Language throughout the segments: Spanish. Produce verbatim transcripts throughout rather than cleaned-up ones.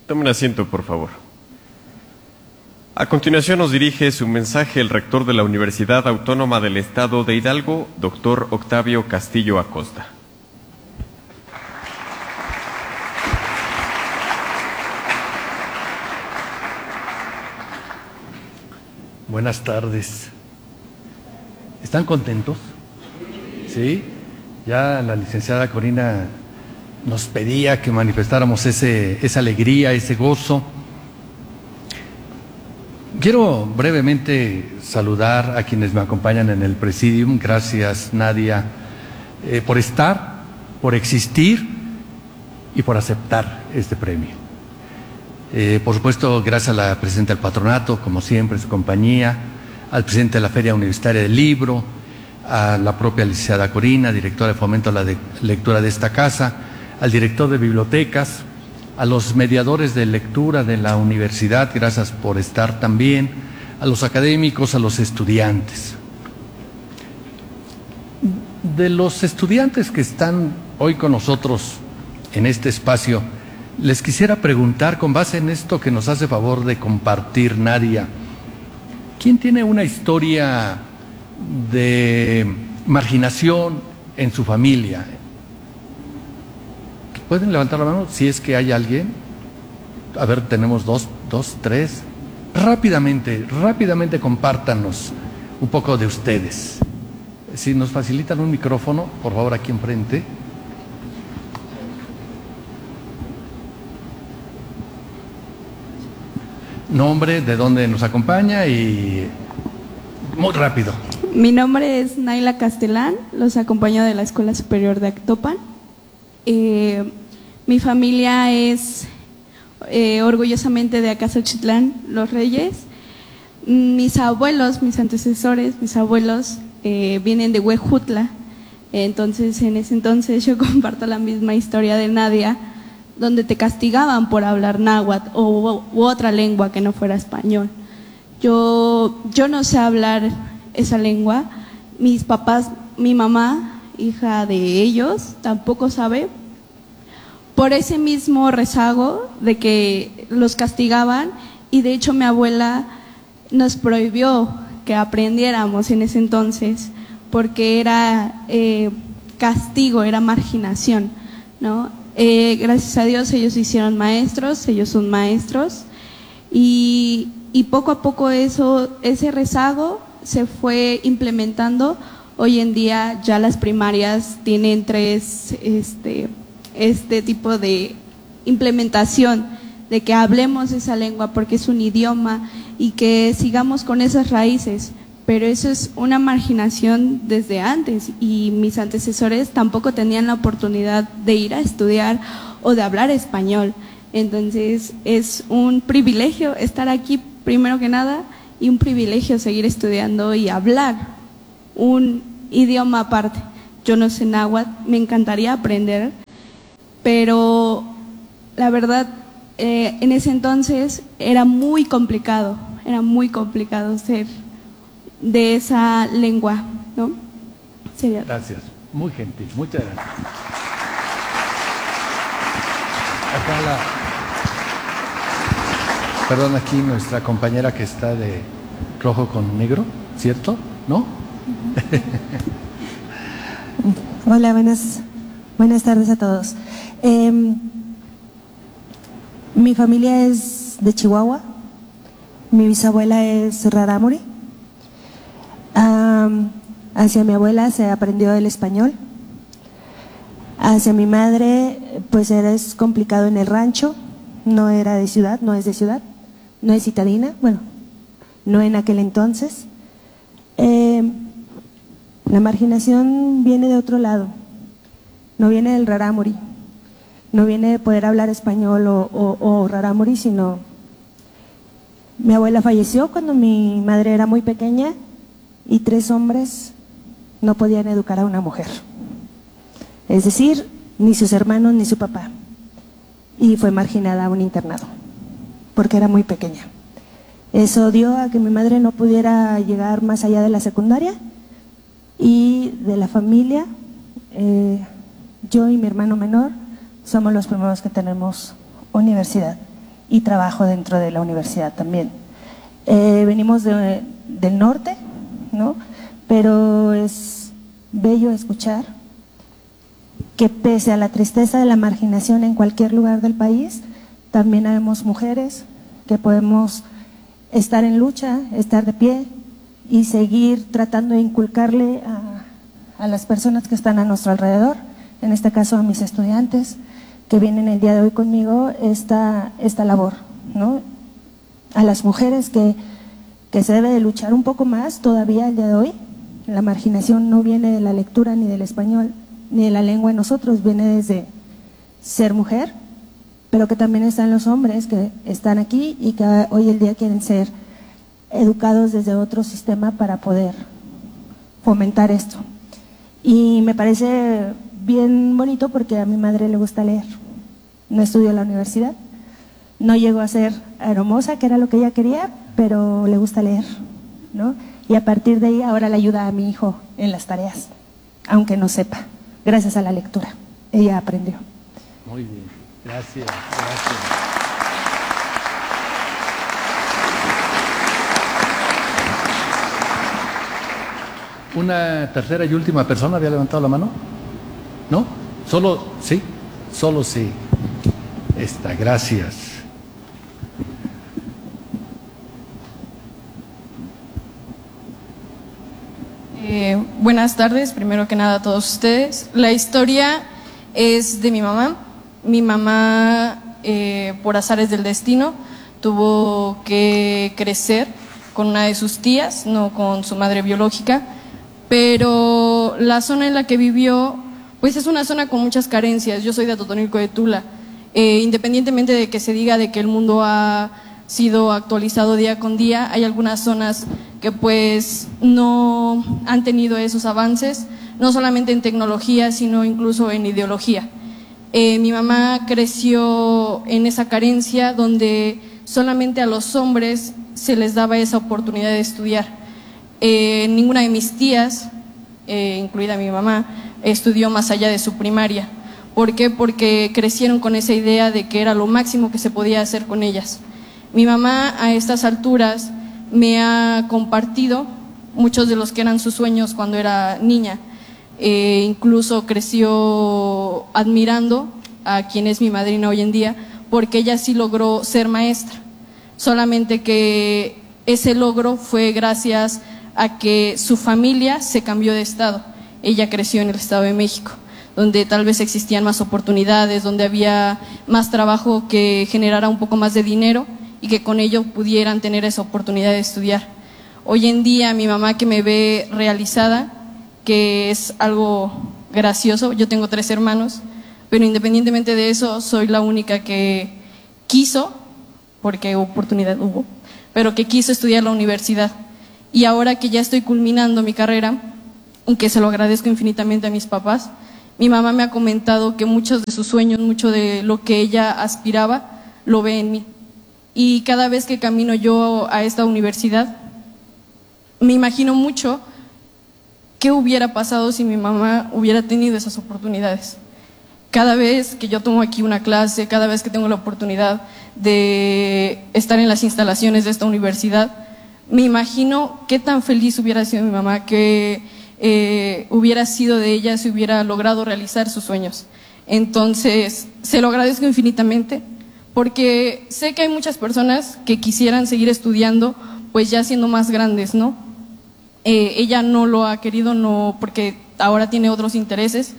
Tomen asiento, por favor. A continuación nos dirige su mensaje el rector de la Universidad Autónoma del Estado de Hidalgo, doctor Octavio Castillo Acosta. Buenas tardes. ¿Están contentos? ¿Sí? Ya la licenciada Corina nos pedía que manifestáramos ese, esa alegría, ese gozo. Quiero brevemente saludar a quienes me acompañan en el Presidium. Gracias, Nadia, eh, por estar, por existir y por aceptar este premio. Eh, por supuesto, gracias a la presidenta del patronato, como siempre, su compañía, al presidente de la Feria Universitaria del Libro, a la propia licenciada Corina, directora de fomento a la de lectura de esta casa, al director de bibliotecas, a los mediadores de lectura de la universidad, gracias por estar también, a los académicos, a los estudiantes. De los estudiantes que están hoy con nosotros en este espacio, les quisiera preguntar, con base en esto que nos hace favor de compartir Nadia, ¿quién tiene una historia de marginación en su familia? ¿Pueden levantar la mano si es que hay alguien? A ver, tenemos dos, dos, tres. Rápidamente, rápidamente compártanos un poco de ustedes. Si nos facilitan un micrófono, por favor, aquí enfrente. Nombre, de dónde nos acompaña y muy rápido. Mi nombre es Naila Castelán, los acompaño de la Escuela Superior de Actopan. Eh, mi familia es eh, orgullosamente de Acasochitlán, Los Reyes. Mis abuelos, mis antecesores, mis abuelos eh, vienen de Huejutla. Entonces, en ese entonces yo comparto la misma historia de Nadia, donde te castigaban por hablar náhuatl o u otra lengua que no fuera español. Yo, yo no sé hablar esa lengua. Mis papás, mi mamá, hija de ellos, tampoco sabe. Por ese mismo rezago de que los castigaban, y de hecho mi abuela nos prohibió que aprendiéramos en ese entonces, porque era eh, castigo, era marginación, ¿no? Eh, gracias a Dios ellos se hicieron maestros, ellos son maestros, y, y poco a poco eso, ese rezago se fue implementando. Hoy en día ya las primarias tienen tres, este, este tipo de implementación, de que hablemos esa lengua porque es un idioma y que sigamos con esas raíces, pero eso es una marginación desde antes, y mis antecesores tampoco tenían la oportunidad de ir a estudiar o de hablar español. Entonces es un privilegio estar aquí primero que nada, y un privilegio seguir estudiando y hablar un idioma aparte. Yo no sé náhuatl, me encantaría aprender, pero la verdad eh, en ese entonces era muy complicado, era muy complicado ser de esa lengua, ¿no? Sería. Gracias, muy gentil, muchas gracias. Acá la... Perdón, aquí nuestra compañera que está de rojo con negro, ¿cierto? ¿No? Hola, buenas, buenas tardes a todos. Eh, mi familia es de Chihuahua, mi bisabuela es rarámuri. Um, hacia mi abuela se aprendió el español. Hacia mi madre, pues era es complicado en el rancho, no era de ciudad, no es de ciudad, no es citadina, bueno, no en aquel entonces. Eh, la marginación viene de otro lado, no viene del rarámuri, no viene de poder hablar español o, o, o rarámuri, sino mi abuela falleció cuando mi madre era muy pequeña y tres hombres no podían educar a una mujer, es decir, ni sus hermanos ni su papá, y fue marginada a un internado porque era muy pequeña. Eso dio a que mi madre no pudiera llegar más allá de la secundaria, y de la familia eh, yo y mi hermano menor somos los primeros que tenemos universidad. y trabajo dentro de la universidad también. Eh, venimos de, del norte, ¿no? Pero es bello escuchar que pese a la tristeza de la marginación en cualquier lugar del país, también habemos mujeres que podemos estar en lucha, estar de pie y seguir tratando de inculcarle a, a las personas que están a nuestro alrededor, en este caso a mis estudiantes que vienen el día de hoy conmigo, esta, esta labor, ¿no? A las mujeres que, que se debe de luchar un poco más todavía el día de hoy. La marginación no viene de la lectura ni del español ni de la lengua en nosotros, viene desde ser mujer, pero que también están los hombres que están aquí y que hoy el día quieren ser educados desde otro sistema para poder fomentar esto. Y me parece bien bonito porque a mi madre le gusta leer. No estudió en la universidad, no llegó a ser hermosa, que era lo que ella quería, pero le gusta leer, ¿no? Y a partir de ahí ahora le ayuda a mi hijo en las tareas, aunque no sepa, gracias a la lectura. Ella aprendió. Muy bien, gracias, gracias. Una tercera y última persona había levantado la mano. ¿No? Solo sí, solo sí. Esta, gracias. Eh, buenas tardes, primero que nada a todos ustedes. La historia es de mi mamá. Mi mamá, eh, por azares del destino, tuvo que crecer con una de sus tías, no con su madre biológica, pero la zona en la que vivió, pues es una zona con muchas carencias. Yo soy de Atotonilco de Tula. Eh, independientemente de que se diga de que el mundo ha sido actualizado día con día, hay algunas zonas que pues no han tenido esos avances, no solamente en tecnología, sino incluso en ideología. Eh, mi mamá creció en esa carencia donde solamente a los hombres se les daba esa oportunidad de estudiar. Eh, ninguna de mis tías, eh, incluida mi mamá, estudió más allá de su primaria. ¿Por qué? Porque crecieron con esa idea de que era lo máximo que se podía hacer con ellas. Mi mamá a estas alturas me ha compartido muchos de los que eran sus sueños cuando era niña. Eh, incluso creció admirando a quien es mi madrina hoy en día, porque ella sí logró ser maestra. Solamente que ese logro fue gracias a que su familia se cambió de estado. Ella creció en el Estado de México, donde tal vez existían más oportunidades, donde había más trabajo que generara un poco más de dinero y que con ello pudieran tener esa oportunidad de estudiar. Hoy en día mi mamá, que me ve realizada, que es algo gracioso, yo tengo tres hermanos, pero independientemente de eso soy la única que quiso, porque oportunidad hubo, pero que quiso estudiar la universidad. Y ahora que ya estoy culminando mi carrera, y que se lo agradezco infinitamente a mis papás, mi mamá me ha comentado que muchos de sus sueños, mucho de lo que ella aspiraba, lo ve en mí. Y cada vez que camino yo a esta universidad, me imagino mucho qué hubiera pasado si mi mamá hubiera tenido esas oportunidades. Cada vez que yo tomo aquí una clase, cada vez que tengo la oportunidad de estar en las instalaciones de esta universidad, me imagino qué tan feliz hubiera sido mi mamá, que eh, hubiera sido de ella si hubiera logrado realizar sus sueños. Entonces, se lo agradezco infinitamente, porque sé que hay muchas personas que quisieran seguir estudiando, pues ya siendo más grandes, ¿no? Eh, ella no lo ha querido, no, porque ahora tiene otros intereses,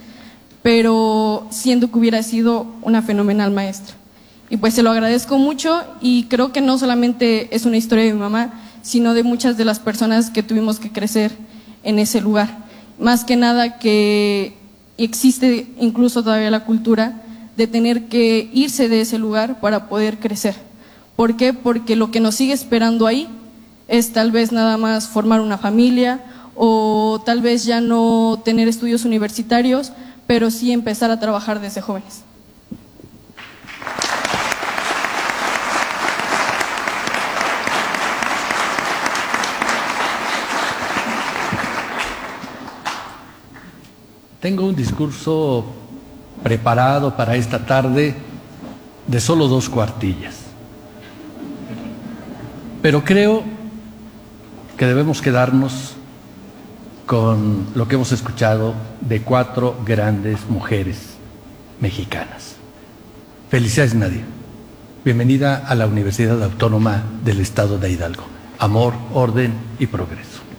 pero siento que hubiera sido una fenomenal maestra. Y pues se lo agradezco mucho, y creo que no solamente es una historia de mi mamá, sino de muchas de las personas que tuvimos que crecer en ese lugar. Más que nada que existe incluso todavía la cultura de tener que irse de ese lugar para poder crecer. ¿Por qué? Porque lo que nos sigue esperando ahí es tal vez nada más formar una familia, o tal vez ya no tener estudios universitarios, pero sí empezar a trabajar desde jóvenes. Tengo un discurso preparado para esta tarde de solo dos cuartillas. Pero creo que debemos quedarnos con lo que hemos escuchado de cuatro grandes mujeres mexicanas. Felicidades, Nadia. Bienvenida a la Universidad Autónoma del Estado de Hidalgo. Amor, orden y progreso.